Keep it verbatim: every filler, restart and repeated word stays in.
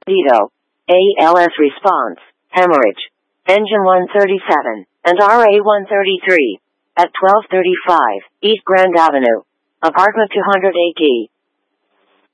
libido, A L S response, hemorrhage, engine one thirty-seven, and R A one thirty-three, at twelve thirty-five, East Grand Avenue, apartment two hundred eighty.